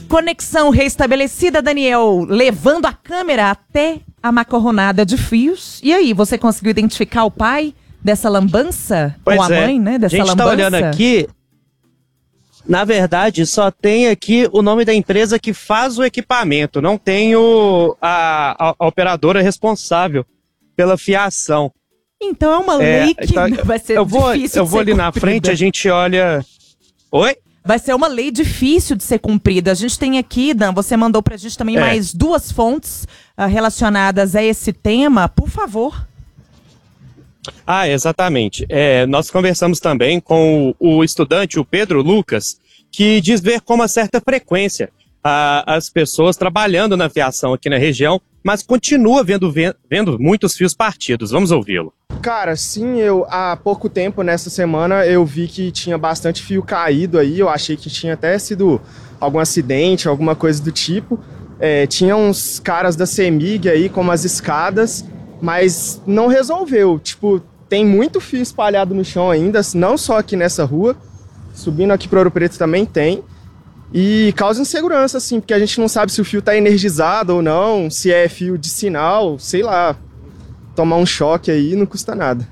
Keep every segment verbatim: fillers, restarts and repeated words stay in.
Conexão restabelecida, Daniel, levando a câmera até a macarronada de fios. E aí, você conseguiu identificar o pai dessa lambança? Pois Ou a é. mãe, né, dessa a gente lambança? tá olhando aqui, na verdade, só tem aqui o nome da empresa que faz o equipamento, não tem o, a, a, a operadora responsável pela fiação. Então é uma lei é, que então, vai ser eu vou, difícil Eu de vou ser ali na cumprida. frente, a gente olha... Oi? Vai ser uma lei difícil de ser cumprida. A gente tem aqui, Dan, você mandou pra gente também É. mais duas fontes uh, relacionadas a esse tema. Por favor. Ah, exatamente. É, nós conversamos também com o, o estudante, o Pedro Lucas, que diz ver com uma certa frequência a, as pessoas trabalhando na fiação aqui na região, mas continua vendo, vendo muitos fios partidos. Vamos ouvi-lo. Cara, sim, eu há pouco tempo, nessa semana, eu vi que tinha bastante fio caído aí. Eu achei que tinha até sido algum acidente, alguma coisa do tipo. É, tinha uns caras da CEMIG aí, como as escadas, mas não resolveu. Tipo, tem muito fio espalhado no chão ainda, não só aqui nessa rua. Subindo aqui para Ouro Preto também tem. E causa insegurança, assim, porque a gente não sabe se o fio tá energizado ou não, se é fio de sinal, sei lá. Tomar um choque aí não custa nada.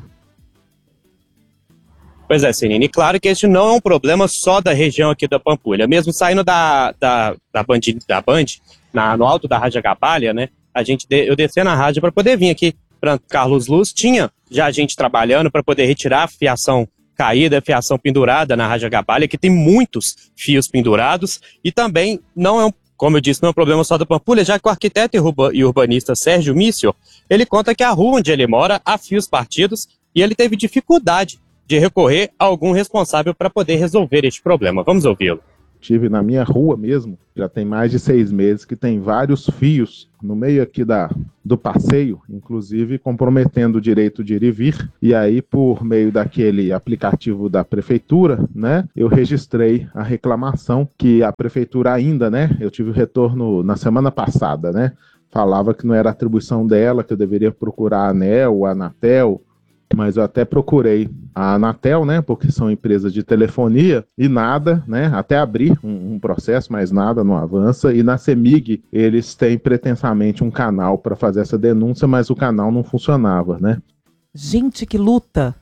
Pois é, Senine, e claro que esse não é um problema só da região aqui da Pampulha. Mesmo saindo da, da, da Band, da Band na, no alto da Rádio Agabalha, né? A gente, eu desci na rádio para poder vir aqui para Carlos Luz. Tinha já gente trabalhando para poder retirar a fiação caída, a fiação pendurada na Rádio Agabalha, que tem muitos fios pendurados. E também não é um, como eu disse, não é um problema só da Pampulha, já que o arquiteto e urbanista Sérgio Mício, ele conta que a rua onde ele mora há fios partidos e ele teve dificuldade de recorrer a algum responsável para poder resolver este problema. Vamos ouvi-lo. Tive na minha rua mesmo, já tem mais de seis meses, que tem vários fios no meio aqui da, do passeio, inclusive comprometendo o direito de ir e vir. E aí, por meio daquele aplicativo da prefeitura, né, eu registrei a reclamação que a prefeitura ainda, né, eu tive o retorno na semana passada, né, falava que não era atribuição dela, que eu deveria procurar a ANEEL, a Anatel, mas eu até procurei a Anatel, né, porque são empresas de telefonia, e nada, né, até abrir um, um processo, mas nada, não avança. E na CEMIG, eles têm pretensamente um canal para fazer essa denúncia, mas o canal não funcionava, né. Gente, que luta!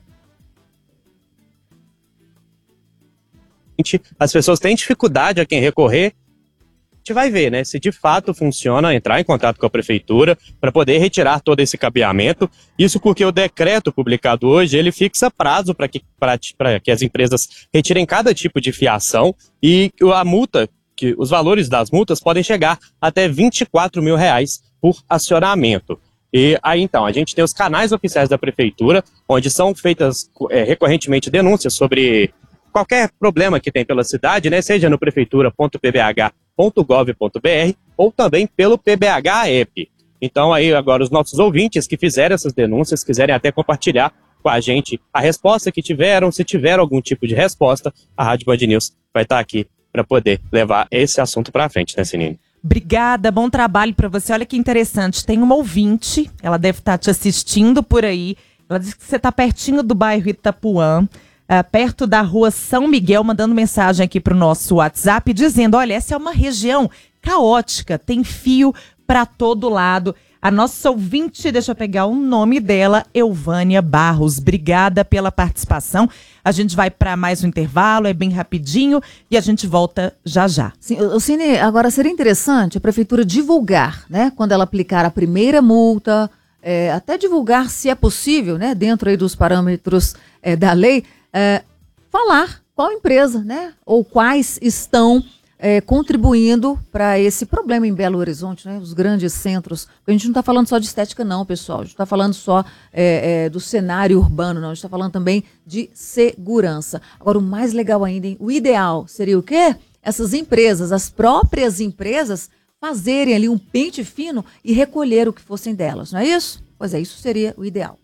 As pessoas têm dificuldade a quem recorrer. A gente vai ver, né, se de fato funciona, entrar em contato com a prefeitura para poder retirar todo esse cabeamento. Isso porque o decreto publicado hoje, ele fixa prazo para que, que as empresas retirem cada tipo de fiação e a multa, que os valores das multas podem chegar até vinte e quatro mil reais por acionamento. E aí, então, a gente tem os canais oficiais da prefeitura, onde são feitas é, recorrentemente denúncias sobre qualquer problema que tem pela cidade, né, seja no prefeitura ponto p b h ponto gov ponto b r ou também pelo P B H App. Então aí agora os nossos ouvintes que fizeram essas denúncias, quiserem até compartilhar com a gente a resposta que tiveram, se tiver algum tipo de resposta, a Rádio Band News vai estar aqui para poder levar esse assunto para frente, né, Senine? Obrigada, bom trabalho para você. Olha que interessante, tem uma ouvinte, ela deve estar te assistindo por aí, ela disse que você está pertinho do bairro Itapuã, Uh, perto da rua São Miguel, mandando mensagem aqui para o nosso WhatsApp, dizendo, olha, essa é uma região caótica, tem fio para todo lado. A nossa ouvinte, deixa eu pegar o nome dela, Elvânia Barros. Obrigada pela participação. A gente vai para mais um intervalo, é bem rapidinho, e a gente volta já já. Sim, o Cine, agora seria interessante a prefeitura divulgar, né, quando ela aplicar a primeira multa, é, até divulgar, se é possível, né, dentro aí dos parâmetros é, da lei, É, falar qual empresa, né, ou quais estão é, contribuindo para esse problema em Belo Horizonte, né, os grandes centros. Porque a gente não está falando só de estética não, pessoal, a gente está falando só é, é, do cenário urbano, não, a gente está falando também de segurança. Agora, o mais legal ainda, hein, o ideal seria o quê? Essas empresas, as próprias empresas, fazerem ali um pente fino e recolher o que fossem delas, não é isso? Pois é, isso seria o ideal.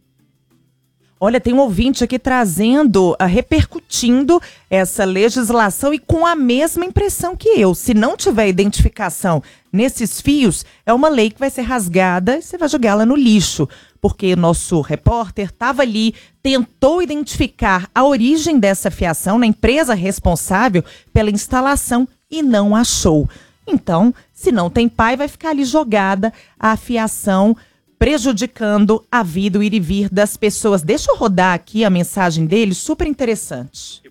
Olha, tem um ouvinte aqui trazendo, uh, repercutindo essa legislação e com a mesma impressão que eu. Se não tiver identificação nesses fios, é uma lei que vai ser rasgada e você vai jogá-la no lixo. Porque o nosso repórter estava ali, tentou identificar a origem dessa fiação na empresa responsável pela instalação e não achou. Então, se não tem pai, vai ficar ali jogada a fiação, prejudicando a vida, o ir e vir das pessoas. Deixa eu rodar aqui a mensagem dele, super interessante.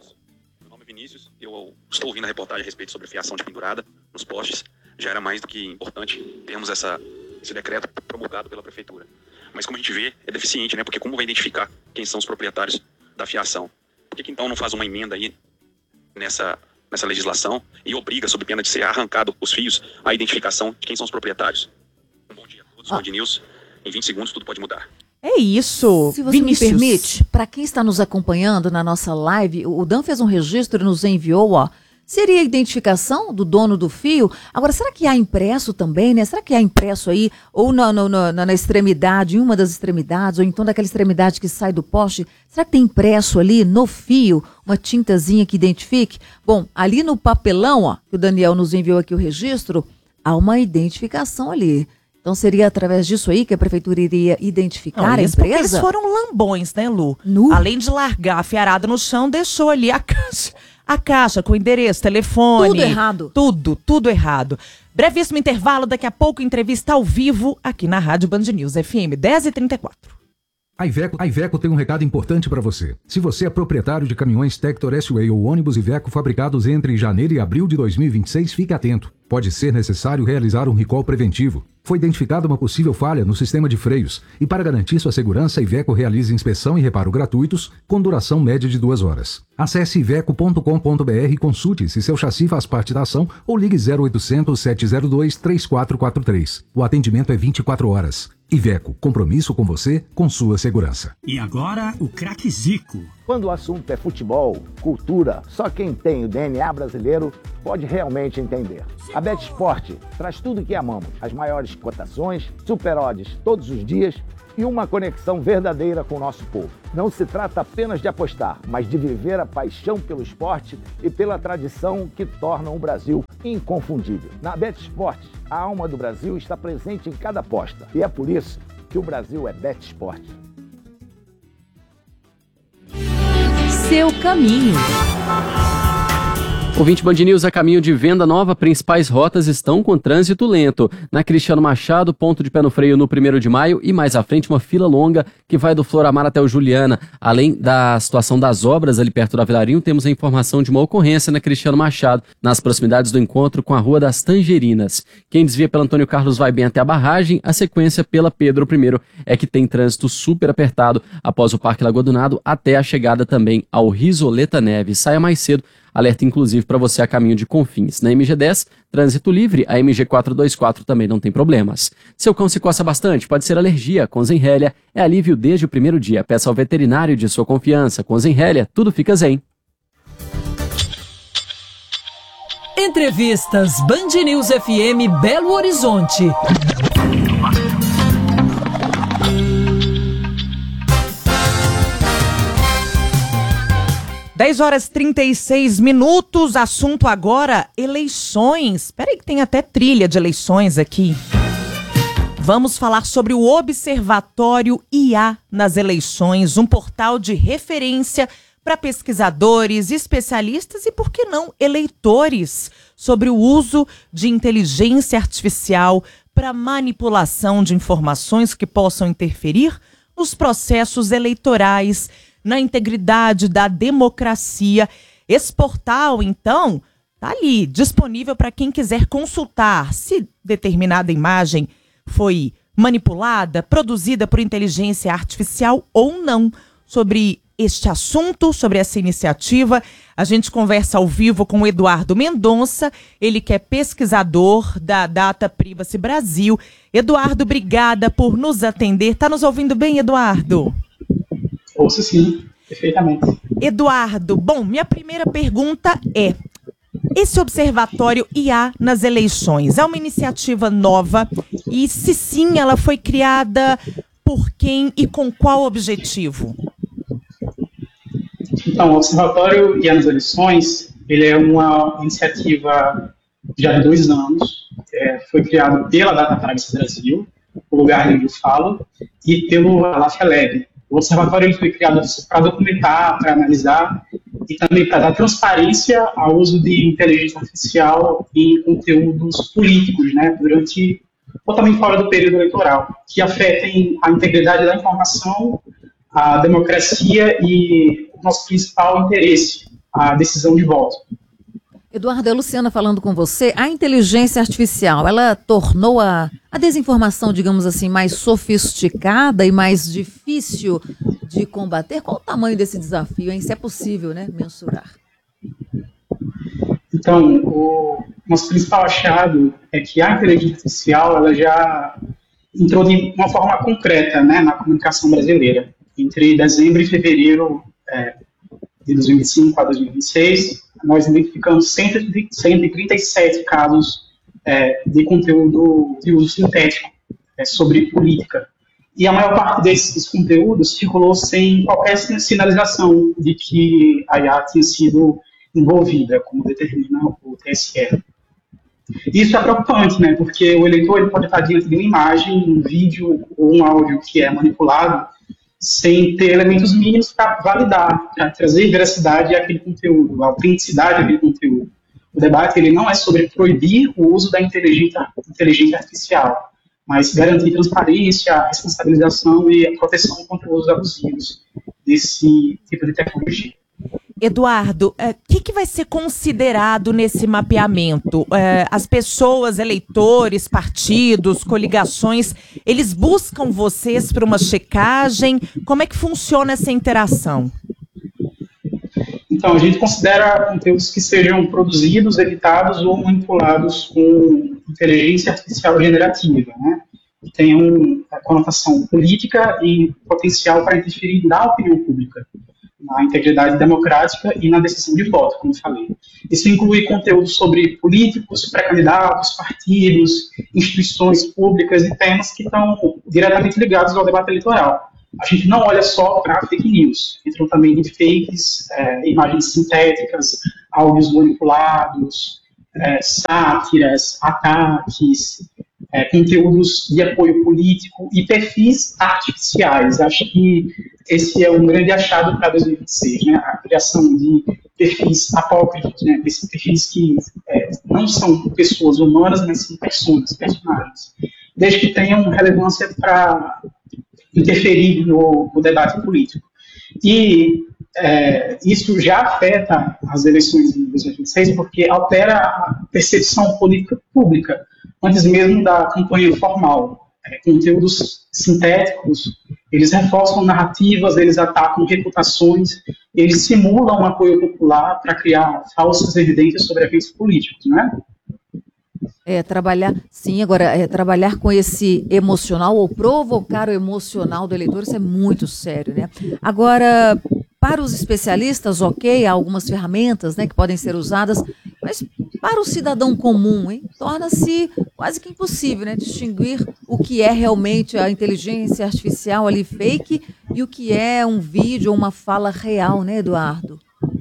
Meu nome é Vinícius, eu estou ouvindo a reportagem a respeito sobre fiação de pendurada nos postes. Já era mais do que importante termos essa, esse decreto promulgado pela prefeitura. Mas como a gente vê, é deficiente, né? Porque como vai identificar quem são os proprietários da fiação? Por que, que então não faz uma emenda aí nessa, nessa legislação e obriga, sob pena de ser arrancado os fios, a identificação de quem são os proprietários? Um bom dia a todos, ah. Band News. Em vinte segundos tudo pode mudar. É isso, Se você Vinícius. me permite, para quem está nos acompanhando na nossa live, o Dan fez um registro e nos enviou, ó. Seria a identificação do dono do fio? Agora, será que há impresso também, né? Será que há impresso aí, ou na, na, na, na extremidade, em uma das extremidades, ou então daquela extremidade que sai do poste? Será que tem impresso ali no fio, uma tintazinha que identifique? Bom, ali no papelão, ó, que o Daniel nos enviou aqui o registro, há uma identificação ali. Então seria através disso aí que a prefeitura iria identificar não, a empresa? Porque eles foram lambões, né, Lu? Nu. Além de largar a fiarada no chão, deixou ali a caixa. A caixa com endereço, telefone. Tudo errado. Tudo, tudo errado. Brevíssimo intervalo, daqui a pouco entrevista ao vivo aqui na Rádio Band News F M, dez e trinta e quatro. A Iveco, a Iveco tem um recado importante para você. Se você é proprietário de caminhões Tector S-Way ou ônibus Iveco fabricados entre janeiro e abril de dois mil e vinte e seis, fique atento. Pode ser necessário realizar um recall preventivo. Foi identificada uma possível falha no sistema de freios e, para garantir sua segurança, a Iveco realiza inspeção e reparo gratuitos com duração média de duas horas. Acesse iveco ponto com ponto b r e consulte se seu chassi faz parte da ação ou ligue zero oitocentos, sete zero dois, três quatro quatro três. O atendimento é vinte e quatro horas. Iveco, compromisso com você, com sua segurança. E agora, o craque Zico. Quando o assunto é futebol, cultura, só quem tem o D N A brasileiro pode realmente entender. A BetSport traz tudo o que amamos, as maiores cotações, super odds todos os dias e uma conexão verdadeira com o nosso povo. Não se trata apenas de apostar, mas de viver a paixão pelo esporte e pela tradição que tornam o Brasil inconfundível. Na BetSport, a alma do Brasil está presente em cada aposta e é por isso que o Brasil é BetSport. Seu caminho. Ouvinte Band News, a caminho de Venda Nova, principais rotas estão com trânsito lento. Na Cristiano Machado, ponto de pé no freio no primeiro de maio e mais à frente uma fila longa que vai do Floramar até o Juliana. Além da situação das obras ali perto da Vilarinho, temos a informação de uma ocorrência na Cristiano Machado, nas proximidades do encontro com a Rua das Tangerinas. Quem desvia pela Antônio Carlos vai bem até a barragem, a sequência pela Pedro I é que tem trânsito super apertado após o Parque Lagoa do Nado até a chegada também ao Risoleta Neves. Saia mais cedo. Alerta inclusive para você a caminho de Confins. Na M G dez, trânsito livre, a M G quatrocentos e vinte e quatro também não tem problemas. Seu cão se coça bastante, pode ser alergia. Com Zenrelia é alívio desde o primeiro dia. Peça ao veterinário de sua confiança. Com Zenrelia, tudo fica zen. Entrevistas Band News F M Belo Horizonte. dez horas e trinta e seis minutos, assunto agora, eleições. Espera aí que tem até trilha de eleições aqui. Vamos falar sobre o Observatório I A nas eleições, um portal de referência para pesquisadores, especialistas e, por que não, eleitores, sobre o uso de inteligência artificial para manipulação de informações que possam interferir nos processos eleitorais, na integridade da democracia. Esse portal, então, está ali, disponível para quem quiser consultar se determinada imagem foi manipulada, produzida por inteligência artificial ou não. Sobre este assunto, sobre essa iniciativa, a gente conversa ao vivo com o Eduardo Mendonça, ele que é pesquisador da Data Privacy Brasil. Eduardo, obrigada por nos atender. Está nos ouvindo bem, Eduardo? Ouço sim, perfeitamente. Eduardo, bom, minha primeira pergunta é, esse Observatório I A nas eleições é uma iniciativa nova e, se sim, ela foi criada por quem e com qual objetivo? Então, o Observatório I A nas eleições, ele é uma iniciativa já de dois anos, é, foi criado pela Data Privacy Brasil, o lugar onde eu falo, e pelo Alafia Lab. O observatório ele foi criado para documentar, para analisar e também para dar transparência ao uso de inteligência artificial em conteúdos políticos, né, durante ou também fora do período eleitoral, que afetem a integridade da informação, a democracia e o nosso principal interesse, a decisão de voto. Eduardo, é a Luciana falando com você. A inteligência artificial, ela tornou a, a desinformação, digamos assim, mais sofisticada e mais difícil de combater? Qual o tamanho desse desafio, hein? Se é possível, né, mensurar? Então, o nosso principal achado é que a inteligência artificial ela já entrou de uma forma concreta, né, na comunicação brasileira. Entre dezembro e fevereiro é, de dois mil e vinte e cinco a dois mil e vinte e seis, nós identificamos cento e trinta e sete casos é, de conteúdo de uso sintético é, sobre política. E a maior parte desses conteúdos circulou sem qualquer sinalização de que a I A tinha sido envolvida, como determina o T S E. Isso é preocupante, né, porque o eleitor ele pode estar diante de uma imagem, um vídeo ou um áudio que é manipulado sem ter elementos mínimos para validar, para trazer veracidade àquele conteúdo, a autenticidade daquele conteúdo. O debate ele não é sobre proibir o uso da inteligência, inteligência artificial, mas garantir transparência, responsabilização e a proteção contra os usos abusivos desse tipo de tecnologia. Eduardo, o uh, que, que vai ser considerado nesse mapeamento? Uh, as pessoas, eleitores, partidos, coligações, eles buscam vocês para uma checagem? Como é que funciona essa interação? Então, a gente considera conteúdos que sejam produzidos, editados ou manipulados com inteligência artificial generativa, né? Que tenham uma conotação política e potencial para interferir na opinião pública, na integridade democrática e na decisão de voto, como eu falei. Isso inclui conteúdo sobre políticos, pré-candidatos, partidos, instituições públicas e temas que estão diretamente ligados ao debate eleitoral. A gente não olha só para fake news, entram também deepfakes, é, imagens sintéticas, áudios manipulados, é, sátiras, ataques, é, conteúdos de apoio político e perfis artificiais. Acho que esse é um grande achado para dois mil e vinte e seis, né? A criação de perfis apócrifos, né? Perfis que é, não são pessoas humanas, mas sim personas, personagens, desde que tenham relevância para interferir no, no debate político. E é, isso já afeta as eleições de dois mil e vinte e seis porque altera a percepção política pública, antes mesmo da campanha formal. É, conteúdos sintéticos, eles reforçam narrativas, eles atacam reputações, eles simulam um apoio popular para criar falsas evidências sobre eventos políticos, né? É, trabalhar, sim, agora, é, trabalhar com esse emocional ou provocar o emocional do eleitor, isso é muito sério, né? Agora, para os especialistas, ok, há algumas ferramentas, né, que podem ser usadas, mas para o cidadão comum, hein, torna-se quase que impossível, né, distinguir o que é realmente a inteligência artificial ali fake e o que é um vídeo ou uma fala real, né, Eduardo?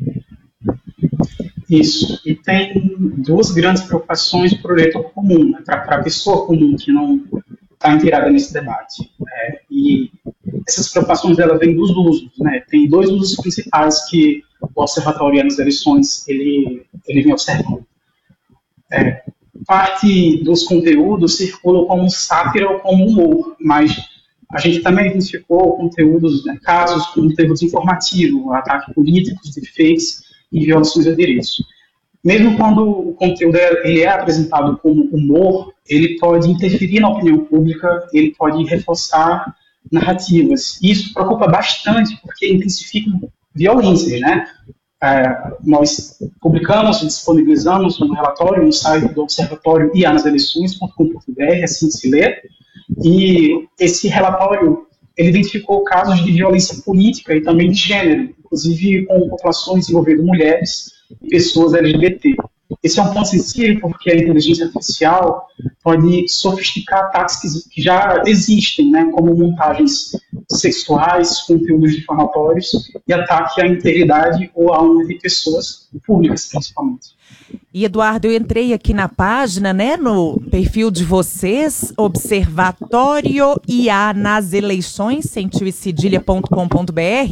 Isso, e tem duas grandes preocupações para o eleitor comum, né, para a pessoa comum que não está inteirada nesse debate. É, e essas preocupações dela vêm dos usos, né? Tem dois usos principais que o Observatório das Eleições ele, ele vem observando. É, parte dos conteúdos circulam como sátira ou como humor, mas a gente também identificou conteúdos, né, casos como conteúdos informativos, ataques políticos, deepfakes e violações de direitos. Mesmo quando o conteúdo é, ele é apresentado como humor, ele pode interferir na opinião pública, ele pode reforçar narrativas. Isso preocupa bastante porque intensifica violências, né? É, nós publicamos e disponibilizamos um relatório no site do Observatório I A nas eleições ponto com ponto b r, assim se lê, e esse relatório ele identificou casos de violência política e também de gênero, inclusive com populações envolvendo mulheres e pessoas L G B T. Esse é um ponto sensível porque a inteligência artificial pode sofisticar ataques que, que já existem, né, como montagens sexuais, conteúdos difamatórios e ataque à integridade ou à honra de pessoas públicas, principalmente. E, Eduardo, eu entrei aqui na página, né, no perfil de vocês, Observatório I A nas Eleições, centio e cedilha ponto com ponto b r,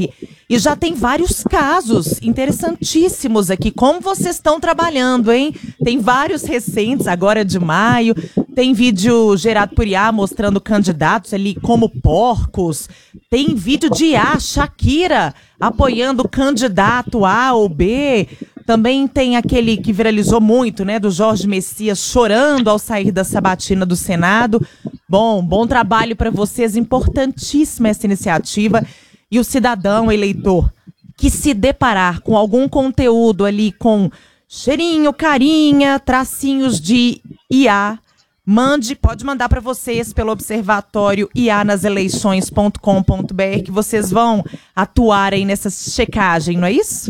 E já tem vários casos interessantíssimos aqui. Como vocês estão trabalhando, hein? Tem vários recentes, agora de maio. Tem vídeo gerado por I A mostrando candidatos ali como porcos. Tem vídeo de I A, Shakira, apoiando o candidato A ou B. Também tem aquele que viralizou muito, né, do Jorge Messias chorando ao sair da sabatina do Senado. Bom, bom trabalho para vocês, importantíssima essa iniciativa. E o cidadão eleitor que se deparar com algum conteúdo ali com cheirinho, carinha, tracinhos de I A, mande, pode mandar para vocês pelo observatório i a nas eleições ponto com ponto b r que vocês vão atuar aí nessa checagem, não é isso?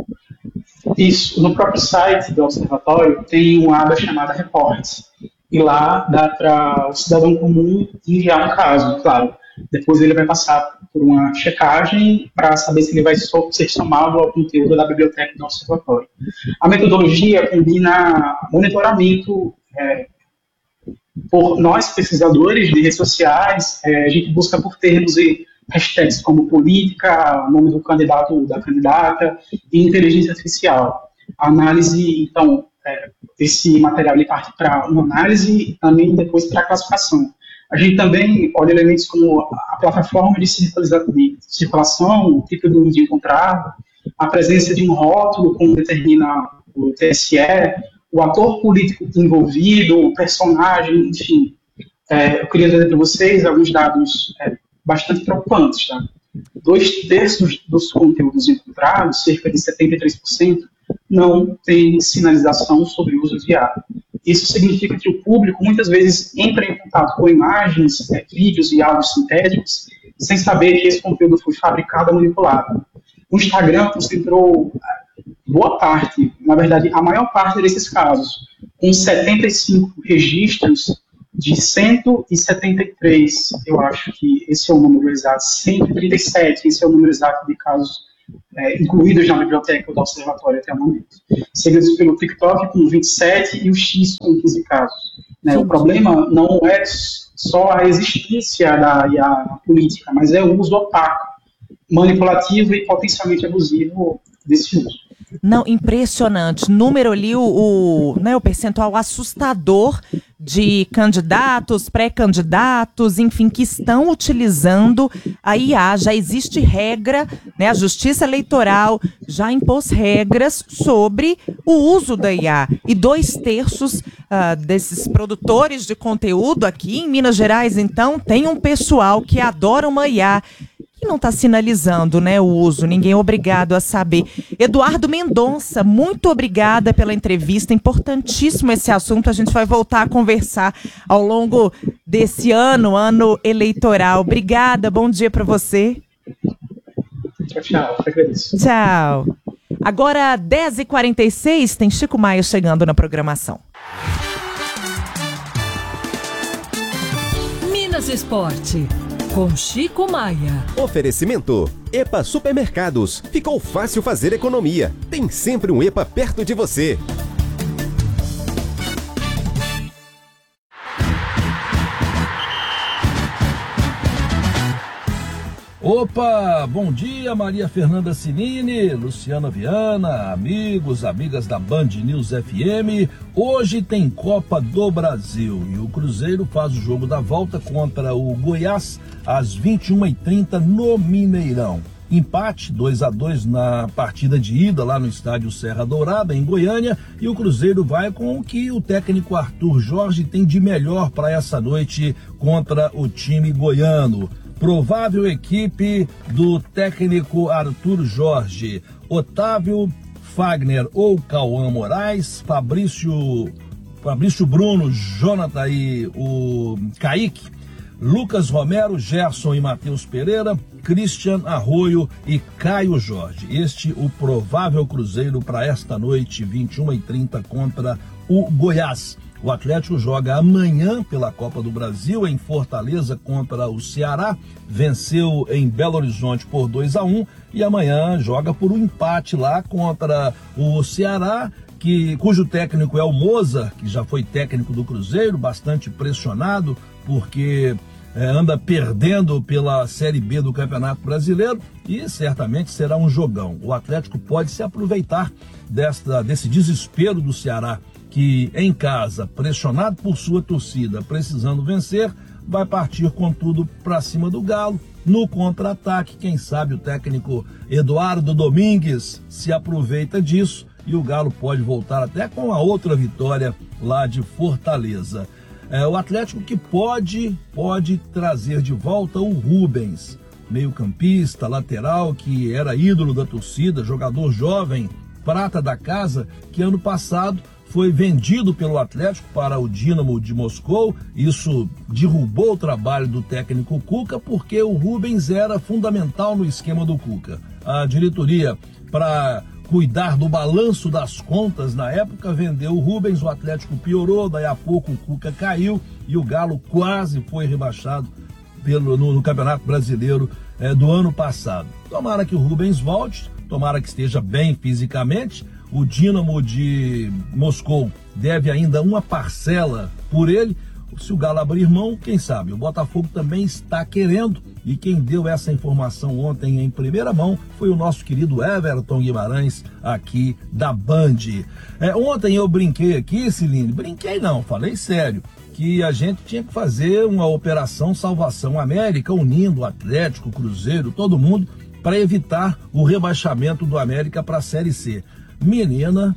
Isso. No próprio site do Observatório tem uma aba chamada Reportes. E lá dá para o cidadão comum enviar um caso, claro. Depois ele vai passar por uma checagem para saber se ele vai so- ser somado ao conteúdo da biblioteca do Observatório. A metodologia combina monitoramento é, por nós, pesquisadores de redes sociais. É, a gente busca por termos e hashtags como política, nome do candidato ou da candidata e inteligência artificial. A análise, então, é, esse material ele parte para uma análise e também depois para a classificação. A gente também olha elementos como a plataforma de circulação, o tipo de mídia encontrado, a presença de um rótulo, como determina o T S E, o ator político envolvido, o personagem, enfim. É, eu queria dizer para vocês alguns dados é, bastante preocupantes. Tá? Dois terços dos conteúdos encontrados, cerca de setenta e três por cento, não tem sinalização sobre o uso de I A. Isso significa que o público muitas vezes entra em contato com imagens, é, vídeos e áudios sintéticos sem saber que esse conteúdo foi fabricado ou manipulado. O Instagram concentrou boa parte, na verdade, a maior parte desses casos, com setenta e cinco registros de cento e setenta e três, eu acho que esse é o número exato, cento e trinta e sete, esse é o número exato de casos é, incluídos na biblioteca do Observatório até o momento. Seguidos pelo TikTok com vinte e sete e o X com quinze casos. Né? O problema não é só a existência da I A na política, mas é o uso opaco, manipulativo e potencialmente abusivo desse uso. Não, impressionante. Número ali, o, o, né, o percentual assustador de candidatos, pré-candidatos, enfim, que estão utilizando a I A. Já existe regra, né, a Justiça Eleitoral já impôs regras sobre o uso da I A. E dois terços uh, desses produtores de conteúdo aqui em Minas Gerais, então, tem um pessoal que adora uma I A que não está sinalizando, né, o uso, ninguém é obrigado a saber. Eduardo Mendonça, muito obrigada pela entrevista, importantíssimo esse assunto, a gente vai voltar a conversar ao longo desse ano, ano eleitoral. Obrigada, bom dia para você. Tchau, tchau, agradeço. Tchau. Agora, dez e quarenta e seis, tem Chico Maia chegando na programação. Minas Esporte, com Chico Maia. Oferecimento: EPA Supermercados. Ficou fácil fazer economia. Tem sempre um EPA perto de você. Opa, bom dia, Maria Fernanda Cinini, Luciana Viana, amigos, amigas da Band News F M. Hoje tem Copa do Brasil e o Cruzeiro faz o jogo da volta contra o Goiás às vinte e uma e trinta no Mineirão. Empate dois a dois na partida de ida lá no estádio Serra Dourada, em Goiânia, e o Cruzeiro vai com o que o técnico Arthur Jorge tem de melhor para essa noite contra o time goiano. Provável equipe do técnico Arthur Jorge: Otávio, Fagner ou Cauã Moraes, Fabrício, Fabrício Bruno, Jonathan e o Kaique, Lucas Romero, Gerson e Matheus Pereira, Christian Arroio e Caio Jorge. Este o provável Cruzeiro para esta noite, vinte e uma e trinta, contra o Goiás. O Atlético joga amanhã pela Copa do Brasil em Fortaleza contra o Ceará. Venceu em Belo Horizonte por dois a um e amanhã joga por um empate lá contra o Ceará, que, cujo técnico é o Moza, que já foi técnico do Cruzeiro, bastante pressionado porque é, anda perdendo pela Série B do Campeonato Brasileiro e certamente será um jogão. O Atlético pode se aproveitar desta, desse desespero do Ceará, que em casa, pressionado por sua torcida, precisando vencer, vai partir com tudo para cima do Galo. No contra-ataque, quem sabe o técnico Eduardo Domingues se aproveita disso e o Galo pode voltar até com a outra vitória lá de Fortaleza. É, o Atlético que pode, pode trazer de volta o Rubens, meio-campista, lateral, que era ídolo da torcida, jogador jovem, prata da casa, que ano passado foi vendido pelo Atlético para o Dínamo de Moscou. Isso derrubou o trabalho do técnico Cuca, porque o Rubens era fundamental no esquema do Cuca. A diretoria, para cuidar do balanço das contas, na época vendeu o Rubens, o Atlético piorou, daí a pouco o Cuca caiu e o Galo quase foi rebaixado pelo, no, no Campeonato Brasileiro é, do ano passado. Tomara que o Rubens volte, tomara que esteja bem fisicamente. O Dínamo de Moscou deve ainda uma parcela por ele. Se o Galo abrir mão, quem sabe? O Botafogo também está querendo. E quem deu essa informação ontem em primeira mão foi o nosso querido Everton Guimarães, aqui da Band. É, ontem eu brinquei aqui, Celine, brinquei não, falei sério, que a gente tinha que fazer uma operação Salvação América, unindo o Atlético, o Cruzeiro, todo mundo, para evitar o rebaixamento do América para a Série C. Menina,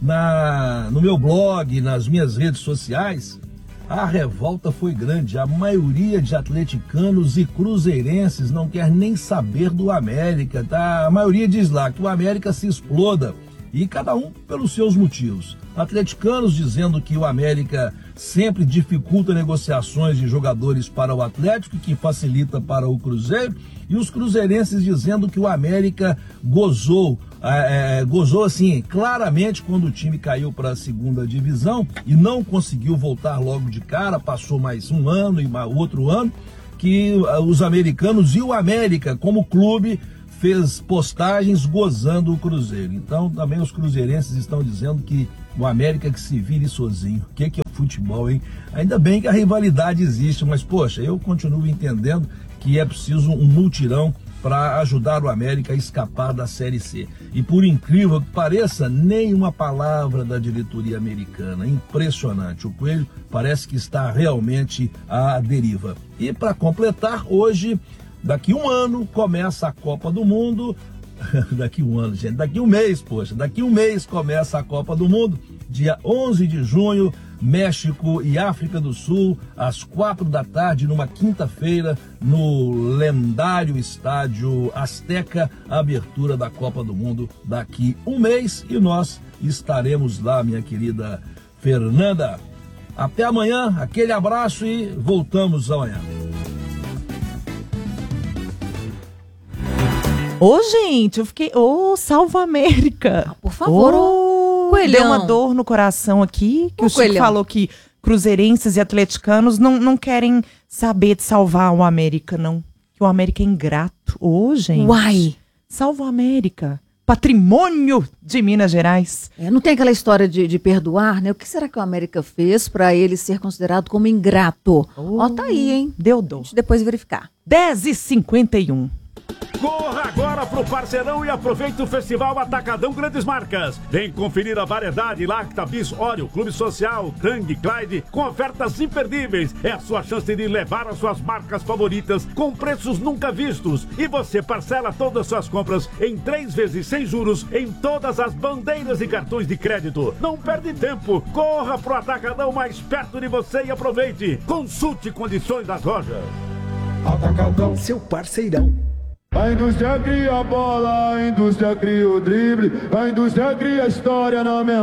na, no meu blog, nas minhas redes sociais, a revolta foi grande. A maioria de atleticanos e cruzeirenses não quer nem saber do América, tá? A maioria diz lá que o América se exploda, e cada um pelos seus motivos. Atleticanos dizendo que o América sempre dificulta negociações de jogadores para o Atlético, que facilita para o Cruzeiro, e os cruzeirenses dizendo que o América gozou, é, gozou assim, claramente quando o time caiu para a segunda divisão e não conseguiu voltar logo de cara, passou mais um ano e outro ano, que os americanos e o América como clube fez postagens gozando o Cruzeiro. Então também os cruzeirenses estão dizendo que o América que se vire sozinho. O que, que é futebol, hein? Ainda bem que a rivalidade existe, mas poxa, eu continuo entendendo que é preciso um mutirão para ajudar o América a escapar da Série C. E por incrível que pareça, nem uma palavra da diretoria americana. Impressionante. O Coelho parece que está realmente à deriva. E para completar, hoje, daqui um ano, começa a Copa do Mundo. Daqui um ano, gente. Daqui um mês, poxa. Daqui um mês começa a Copa do Mundo. Dia onze de junho, México e África do Sul, às quatro da tarde, numa quinta-feira, no lendário estádio Azteca, a abertura da Copa do Mundo daqui um mês, e nós estaremos lá, minha querida Fernanda. Até amanhã, aquele abraço e voltamos amanhã. Ô, gente, eu fiquei... Ô, Salva América! Ah, por favor, ô, Coelhão. Deu uma dor no coração aqui, que Ô, o Chico Coelhão. falou que cruzeirenses e atleticanos não, não querem saber de salvar o América, não. Que o América é ingrato. Ô, gente. Uai! Salva o América. Patrimônio de Minas Gerais. É, não tem aquela história de, de perdoar, né? O que será que o América fez para ele ser considerado como ingrato? Ó, tá aí, hein? Deu dor. Deixa eu depois verificar. dez e cinquenta e um. Corra agora pro Parceirão e aproveite o Festival Atacadão Grandes Marcas. Vem conferir a variedade Lacta, Bis, Oreo, Clube Social, Tang, Clyde, com ofertas imperdíveis. É a sua chance de levar as suas marcas favoritas com preços nunca vistos. E você parcela todas as suas compras em três vezes sem juros em todas as bandeiras e cartões de crédito. Não perde tempo. Corra pro Atacadão mais perto de você e aproveite. Consulte condições das lojas. Atacadão, seu parceirão. A indústria cria a bola, a indústria cria o drible, a indústria cria a história na memória.